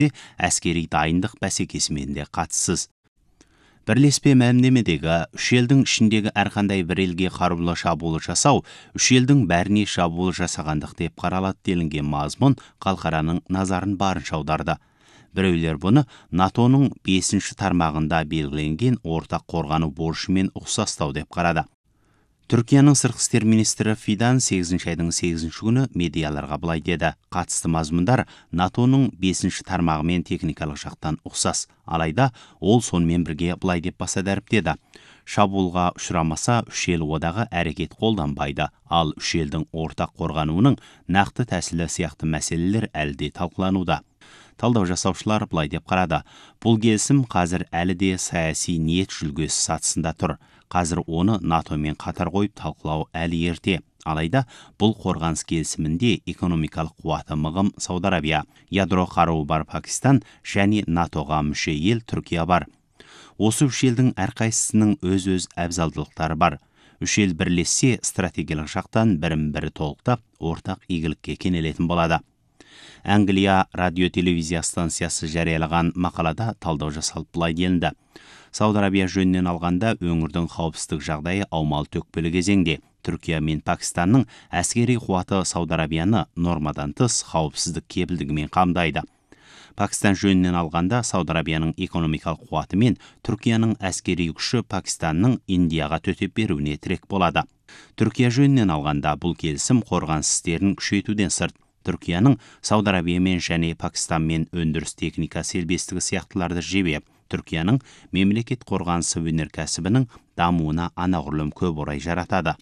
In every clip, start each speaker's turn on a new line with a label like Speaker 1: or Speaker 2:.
Speaker 1: әскери дайындық бәсекесімен де қатыссыз. Бірлеспе мәлімдемедегі үш елдің ішіндегі әрқандай бір елге қарулы шабуыл жасау, үш елдің бәріне шабуыл жасағандық деп қаралады делінген мазмұн халықараның назарын барынша аударды. Біреулер бұны НАТОның 5-ші тармағында белгіленген ортақ қорғану борышымен ұқсастау деп қарады. Түркияның сыртқы істер министрі Фидан 8 айдың 8 күні медиаларға былай деді: қатысты мазмұндар НАТОның 5-ші тармағымен техникалық жақтан ұқсас, алайда ол сонымен бірге былай деп баса дәріптеді: шабуылға ұшырамаса, үш ел одағы әрекет қолданбайды, ал үш елдің ортақ қорғануының нақты тәсілі сияқты мәселелер әлі де талқылануда. Талдау жасаушылар былай деп қарады: бұл келісім қазір әлі де саяси ниет жүлгесі сатысында тұр. Қазір оны НАТОмен қатар қойып талқылау әлі ерте. Алайда бұл қорғаныс келісімінде экономикалық қуаты мығым Сауд Арабия, ядро қаруы бар Пакистан және НАТОға мүше ел Түркия бар. Осы үш елдің әрқайсысының өз әбзалдылықтары бар. Үш ел бірлессе, стратегиялық жақтан бірін-бірі толықтап, ортақ игілікке кенелетін болады. Англия радио-телевизия станциясы жариялаған мақалада талдау жасалып былай делінді: Сауд Арабия жөнінен алғанда өңірдің қауіпсіздік жағдайы аумалы-төкпелі кезеңде. Түркия мен Пакистанның әскери қуаты Сауд Арабияны нормадан тыс қауіпсіздік кепілдігімен қамдайды. Пакистан жөнінен алғанда Сауд Арабияның экономикалық қуаты мен Түркияның әскери күші Пакистанның Индияға төтеп беруіне тірек болады. Түркия жөнінен алғанда бұл келісім қорғаныс істерін күшейтуден сырт, Түркияның Сауд Арабиямен және Пакистанмен өндіріс техника сербестігі сияқтыларды жебеп, Түркияның мемлекет қорғанысы өнеркәсібінің дамуына анағұрлым көп орай жаратады.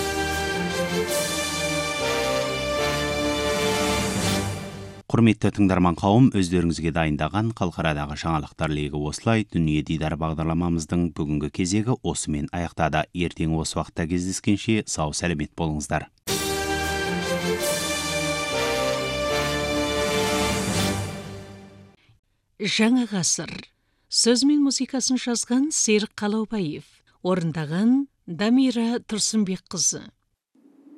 Speaker 1: Құрметті тыңдарман қауым, өздеріңізге дайындаған халықарадағы жаңалықтар легі осылай. Дүние дидар бағдарламамыздың бүгінгі кезегі осымен аяқтады. Ертең осы уақытта кездескенше сау сәлемет болыңыздар.
Speaker 2: Жаңа ғасыр. Сөз мен музыкасын жазған Серік Қалаубаев, орындаған Дамира Тұрсынбекқызы.